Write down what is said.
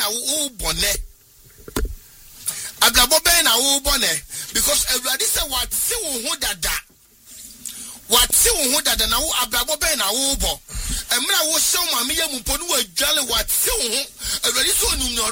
wo bone. Abrabo ben na wo bone because everybody say what see wo dada. What see wo dada na wo abrabo ben na wo bo. Emra wo show mama ye mpo no wa dwale what see wo everybody so